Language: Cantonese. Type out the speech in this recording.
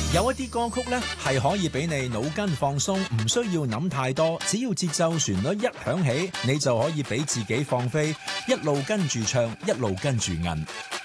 有一啲歌曲呢係可以俾你腦筋放鬆，唔需要諗太多，只要節奏旋律一響起，你就可以俾自己放飛，一路跟住唱，一路跟住韌。